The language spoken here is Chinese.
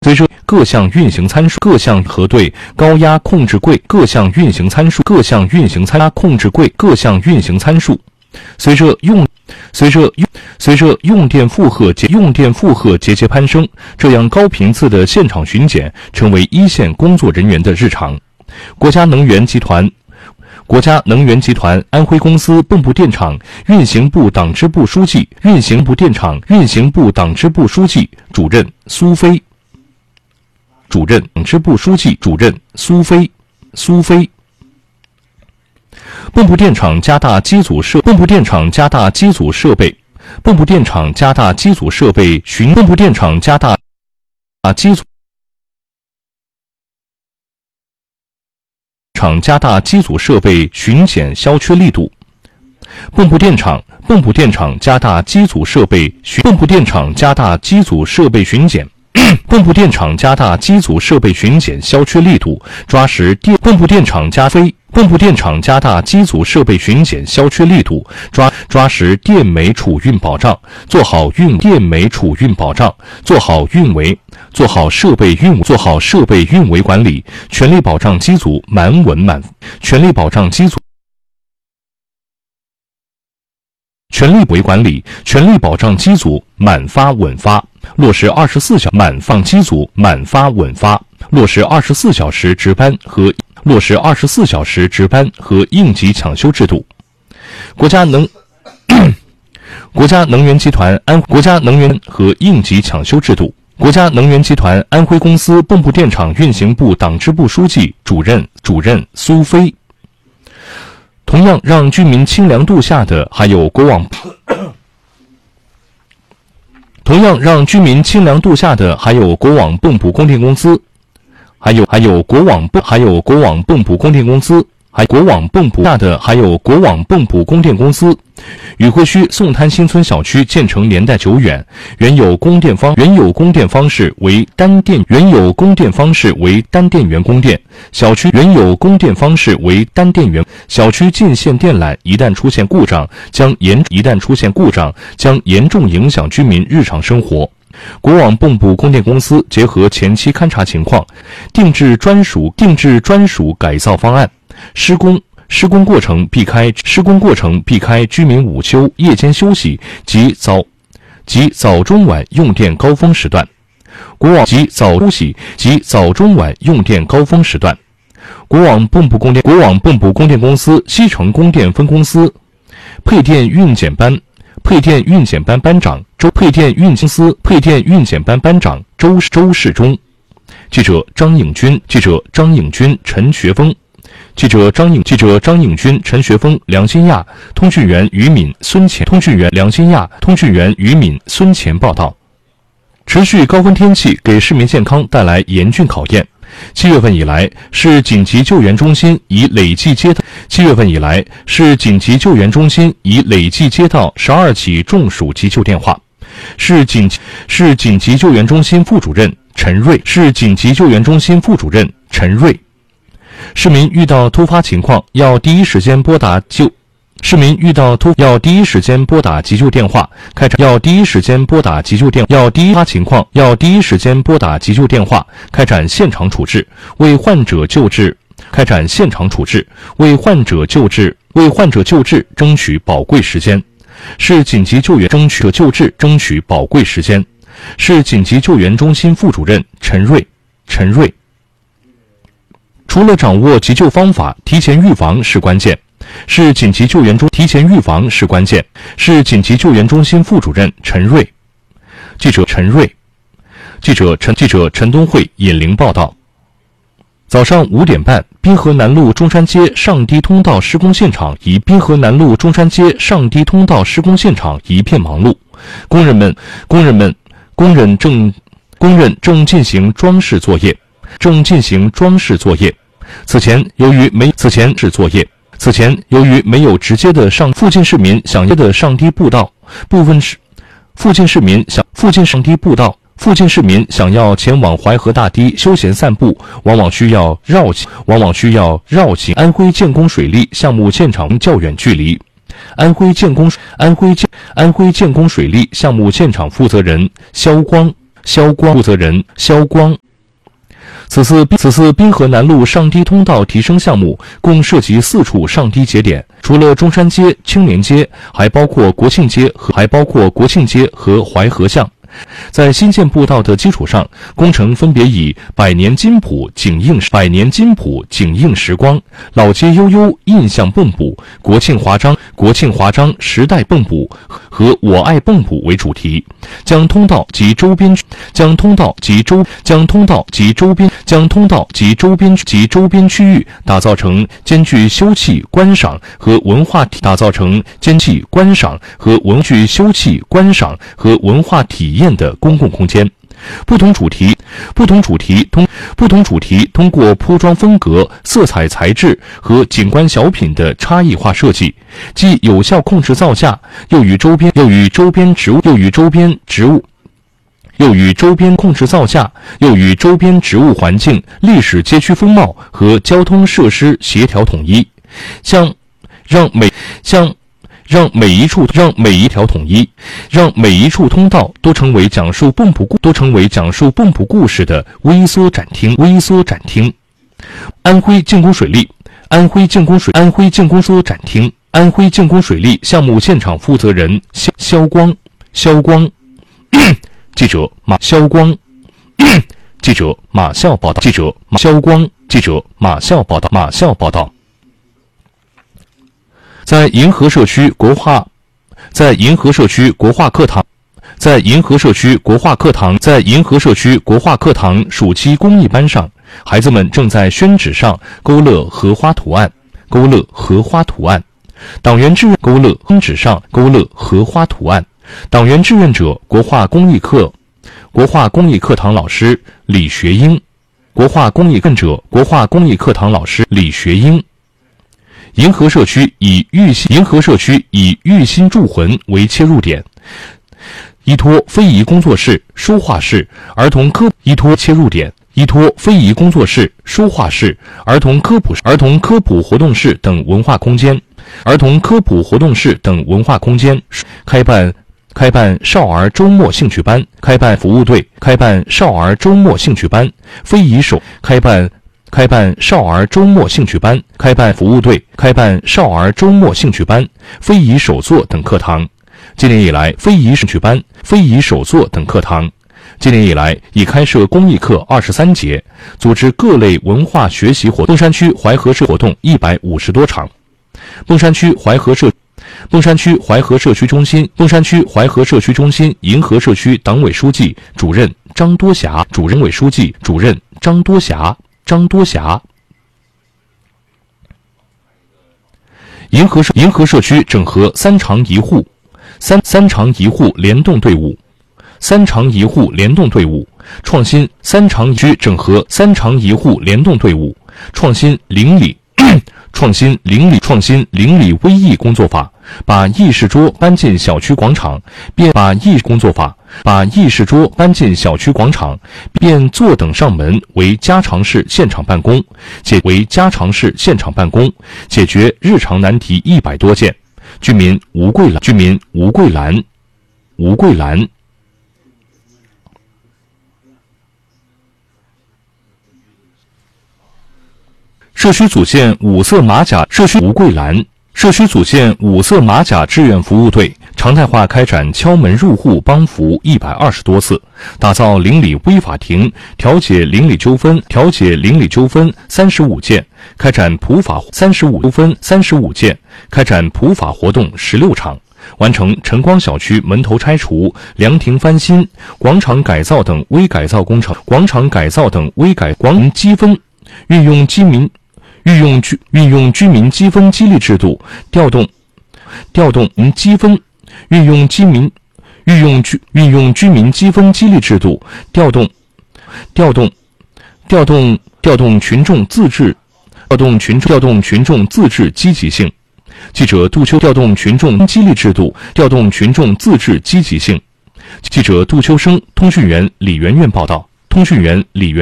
随着各项运行参数、各项核对高压控制柜各项运行参数、各项运行参控制柜各项运行参数，随着用电负荷节节攀升，这样高频次的现场巡检成为一线工作人员的日常。国家能源集团安徽公司蚌埠电厂运行部党支部书记主任苏飞。蚌埠电厂加大机组设备巡检消缺力度。蚌埠电厂加大机组设备巡检消缺力度，抓实电煤储运保障，做好设备运维管理，全力保障机组满发稳发，落实24小时值班和应急抢修制度。国家能源集团和应急抢修制度。国家能源集团安徽公司蚌埠电厂运行部党支部书记主任苏飞。同样让居民清凉度夏的还有国网蚌埠供电公司，宇惠区宋滩新村小区建成年代久远，原有供电方式为单电源供电，小区进线电缆一旦出现故障，将严重影响居民日常生活。国网蚌埠供电公司结合前期勘查情况，定制专属改造方案，施工过程避开居民午休、夜间休息及早中晚用电高峰时段。国网蚌埠供电公司西城供电分公司配电运检班班长周世忠。记者张颖军、陈学峰。梁新亚，通讯员于敏、孙乾报道。持续高温天气给市民健康带来严峻考验。7月份以来，市紧急救援中心已累计接到12起中暑急救电话。市紧急救援中心副主任陈瑞。市民遇到突发情况要第一时间拨打急救电话，开展现场处置，为患者救治争取宝贵时间。市紧急救援中心副主任陈瑞。除了掌握急救方法，提前预防是关键。市紧急救援中心副主任陈瑞。记者陈东慧引陵报道。早上5点半，滨河南路中山街上堤通道施工现场一片忙碌，工人正进行装饰作业。此前由于没有直接的附近市民想要上堤步道，附近市民想要前往淮河大堤休闲散步，往往需要绕行安徽建工水利项目现场较远距离。安徽建工水利项目现场负责人肖光肖光负责人肖光。此次滨河南路上堤通道提升项目共涉及4处上堤节点，除了中山街、青年街，还包括国庆街和淮河巷。在新建步道的基础上，工程分别以百年金浦景映时光、老街悠悠印象蚌埠、国庆华章时代蚌埠和我爱蚌埠为主题，将通道及周边区域打造成兼具休憩观赏和文化体验的公共空间。不同主题通过铺装风格、色彩材质和景观小品的差异化设计，既有效控制造价，又与周边植物环境、历史街区风貌和交通设施协调统一，让每一处通道都成为讲述蚌埠故事的微缩展厅。安徽建工水利项目现场负责人肖光。记者马肖光。记者马笑报道。在银河社区国画课堂暑期公益班上，孩子们正在宣纸上勾勒荷花图案。党员志愿者国画公益课堂老师李学英。银河社区以育心助魂为切入点，依托非遗工作室、书画室、儿童科普活动室等文化空间，开办少儿周末兴趣班，开办服务队，开办少儿周末兴趣班，非遗手开办少儿周末兴趣班，开办服务队，开办少儿周末兴趣班，非遗手作等课堂。今年以来，非遗手作等课堂已开设公益课23节，组织各类文化学习活动。凤山区淮河社活动150多场。凤山区淮河社区中心银河社区党委书记主任张多霞。银河社区整合三长一户联动队伍，创新整合三长一户联动队伍，创新邻里微艺工作法，把议事桌搬进小区广场，变坐等上门为家常式现场办公，解决日常难题100多件。居民吴桂兰。社区组建五色马甲志愿服务队，常态化开展敲门入户帮扶120多次，打造邻里微法庭，调解邻里纠纷35件，开展普法活动16场，完成晨光小区门头拆除、凉亭翻新、广场改造等微改造工程。运用居民积分激励制度，调动居民积分激励制度，调动群众自治积极性。记者杜秋调动群众激励制度，调动群众自治积极性。记者杜秋生，通讯员李媛媛报道。